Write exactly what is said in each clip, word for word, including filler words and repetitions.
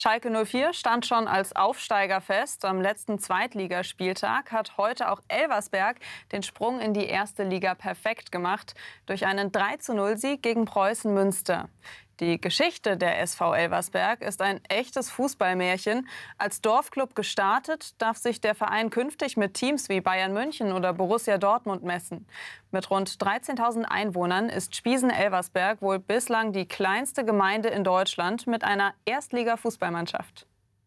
Schalke null vier stand schon als Aufsteiger fest. Am letzten Zweitligaspieltag hat heute auch Elversberg den Sprung in die erste Liga perfekt gemacht durch einen drei zu null Sieg gegen Preußen Münster. Die Geschichte der S V Elversberg ist ein echtes Fußballmärchen. Als Dorfclub gestartet, darf sich der Verein künftig mit Teams wie Bayern München oder Borussia Dortmund messen. Mit rund dreizehntausend Einwohnern ist Spiesen-Elversberg wohl bislang die kleinste Gemeinde in Deutschland mit einer Erstliga-Fußballmannschaft.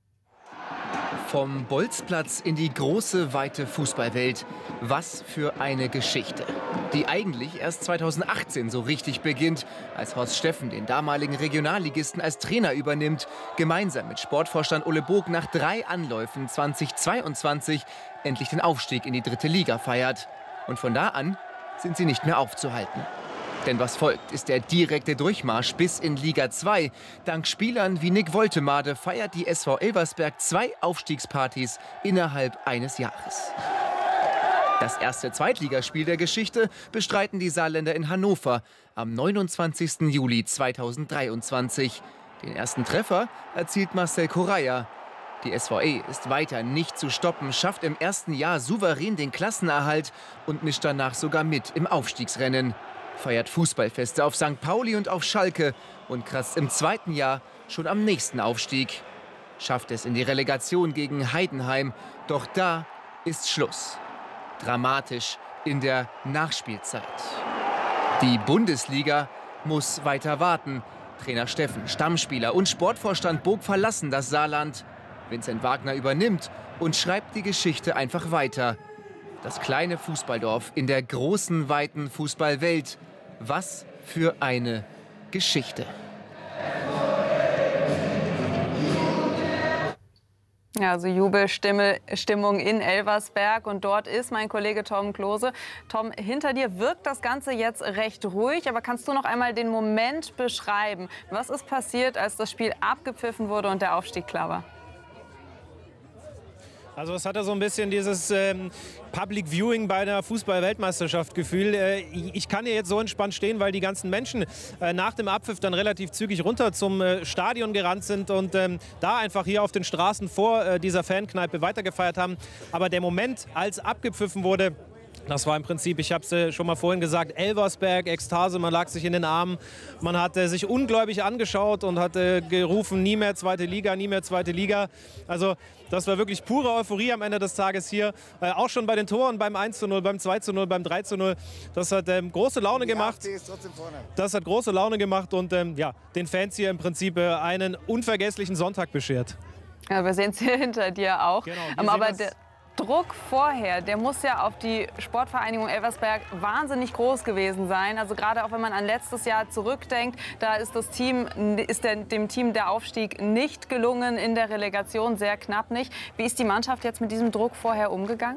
Vom Bolzplatz in die große, weite Fußballwelt. Was für eine Geschichte. Die eigentlich erst zweitausendachtzehn so richtig beginnt, als Horst Steffen den damaligen Regionalligisten als Trainer übernimmt, gemeinsam mit Sportvorstand Ole Bog nach drei Anläufen zweitausendzweiundzwanzig endlich den Aufstieg in die dritte Liga feiert. Und von da an sind sie nicht mehr aufzuhalten. Denn was folgt, ist der direkte Durchmarsch bis in Liga zwei. Dank Spielern wie Nick Woltemade feiert die S V Elversberg zwei Aufstiegspartys innerhalb eines Jahres. Das erste Zweitligaspiel der Geschichte bestreiten die Saarländer in Hannover am neunundzwanzigsten Juli zweitausenddreiundzwanzig. Den ersten Treffer erzielt Marcel Correia. Die S V E ist weiter nicht zu stoppen, schafft im ersten Jahr souverän den Klassenerhalt und mischt danach sogar mit im Aufstiegsrennen. Feiert Fußballfeste auf Sankt Pauli und auf Schalke und kratzt im zweiten Jahr schon am nächsten Aufstieg. Schafft es in die Relegation gegen Heidenheim, doch da ist Schluss. Dramatisch in der Nachspielzeit. Die Bundesliga muss weiter warten. Trainer Steffen, Stammspieler und Sportvorstand Bog verlassen das Saarland. Vincent Wagner übernimmt und schreibt die Geschichte einfach weiter. Das kleine Fußballdorf in der großen, weiten Fußballwelt. Was für eine Geschichte. Ja, also Jubelstimmung in Elversberg und dort ist mein Kollege Tom Klose. Tom, hinter dir wirkt das Ganze jetzt recht ruhig, aber kannst du noch einmal den Moment beschreiben? Was ist passiert, als das Spiel abgepfiffen wurde und der Aufstieg klar war? Also es hatte so ein bisschen dieses ähm, Public Viewing bei der Fußball-Weltmeisterschaft Gefühl. Äh, ich kann hier jetzt so entspannt stehen, weil die ganzen Menschen äh, nach dem Abpfiff dann relativ zügig runter zum äh, Stadion gerannt sind und ähm, da einfach hier auf den Straßen vor äh, dieser Fankneipe weitergefeiert haben. Aber der Moment, als abgepfiffen wurde, das war im Prinzip, ich habe es äh, schon mal vorhin gesagt, Elversberg, Ekstase, man lag sich in den Armen. Man hat äh, sich ungläubig angeschaut und hat äh, gerufen, nie mehr zweite Liga, nie mehr zweite Liga. Also das war wirklich pure Euphorie am Ende des Tages hier. Äh, auch schon bei den Toren beim eins zu null, beim zwei zu null, beim drei zu null. Das hat ähm, große Laune gemacht. Das hat große Laune gemacht und ähm, ja, den Fans hier im Prinzip äh, einen unvergesslichen Sonntag beschert. Ja, wir sehen es hier hinter dir auch. Genau, ähm, aber der Druck vorher, der muss ja auf die Sportvereinigung Elversberg wahnsinnig groß gewesen sein. Also gerade auch wenn man an letztes Jahr zurückdenkt, da ist das Team, ist der, dem Team der Aufstieg nicht gelungen, in der Relegation sehr knapp nicht. Wie ist die Mannschaft jetzt mit diesem Druck vorher umgegangen?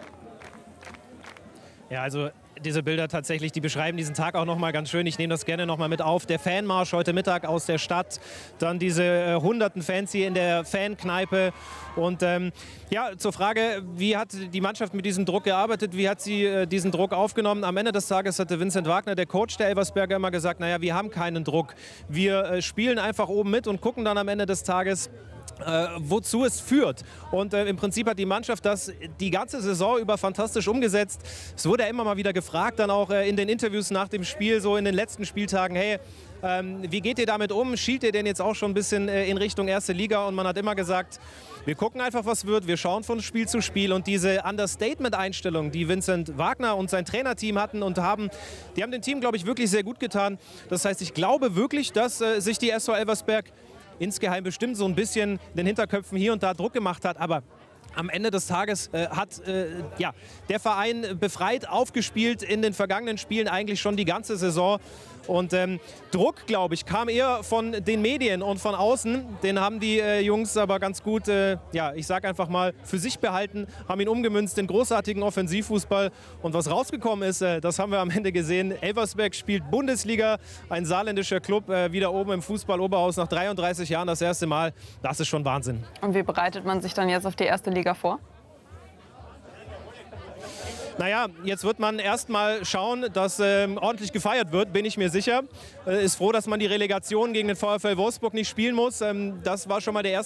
Ja, also diese Bilder tatsächlich, die beschreiben diesen Tag auch noch mal ganz schön. Ich nehme das gerne noch mal mit auf. Der Fanmarsch heute Mittag aus der Stadt, dann diese äh, hunderten Fans hier in der Fankneipe. Und ähm, ja, zur Frage, wie hat die Mannschaft mit diesem Druck gearbeitet, wie hat sie äh, diesen Druck aufgenommen? Am Ende des Tages hatte Vincent Wagner, der Coach der Elversberger, immer gesagt, naja, wir haben keinen Druck. Wir äh, spielen einfach oben mit und gucken dann am Ende des Tages, Äh, wozu es führt. Und äh, im Prinzip hat die Mannschaft das die ganze Saison über fantastisch umgesetzt. Es wurde ja immer mal wieder gefragt, dann auch äh, in den Interviews nach dem Spiel, so in den letzten Spieltagen, hey, ähm, wie geht ihr damit um? Schielt ihr denn jetzt auch schon ein bisschen äh, in Richtung erste Liga? Und man hat immer gesagt, wir gucken einfach, was wird, wir schauen von Spiel zu Spiel. Und diese Understatement-Einstellung, die Vincent Wagner und sein Trainerteam hatten und haben, die haben dem Team, glaube ich, wirklich sehr gut getan. Das heißt, ich glaube wirklich, dass äh, sich die S V Elversberg insgeheim bestimmt so ein bisschen in den Hinterköpfen hier und da Druck gemacht hat, aber am Ende des Tages äh, hat äh, ja, der Verein befreit aufgespielt in den vergangenen Spielen eigentlich schon die ganze Saison. Und ähm, Druck, glaube ich, kam eher von den Medien und von außen. Den haben die äh, Jungs aber ganz gut, äh, ja, ich sage einfach mal, für sich behalten, haben ihn umgemünzt in großartigen Offensivfußball. Und was rausgekommen ist, äh, das haben wir am Ende gesehen. Elversberg spielt Bundesliga, ein saarländischer Club, äh, wieder oben im Fußball-Oberhaus nach dreiunddreißig Jahren das erste Mal. Das ist schon Wahnsinn. Und wie bereitet man sich dann jetzt auf die erste Liga vor? Naja, jetzt wird man erst mal schauen, dass ähm, ordentlich gefeiert wird, bin ich mir sicher. Äh, ist froh, dass man die Relegation gegen den VfL Wolfsburg nicht spielen muss. Ähm, das war schon mal der erste